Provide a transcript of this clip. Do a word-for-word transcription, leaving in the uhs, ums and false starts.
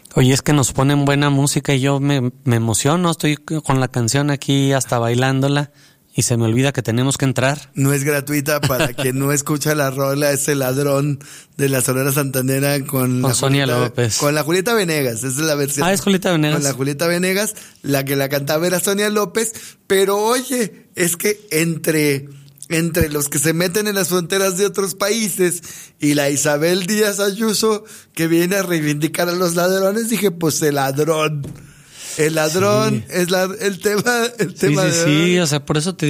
Oye, es que nos ponen buena música y yo me, me emociono, estoy con la canción aquí hasta bailándola y se me olvida que tenemos que entrar. No es gratuita para quien no escucha la rola, ese ladrón de la Sonora Santanera con, Con la Sonia Julieta, López. Con la Julieta Venegas, esa es la versión. Ah, es Julieta Venegas. Con la Julieta Venegas, la que la cantaba era Sonia López, pero oye, es que entre... entre los que se meten en las fronteras de otros países y la Isabel Díaz Ayuso que viene a reivindicar a los ladrones, dije, pues el ladrón. El ladrón Sí. es la, el tema, el tema sí, sí, de sí, o sea, por eso te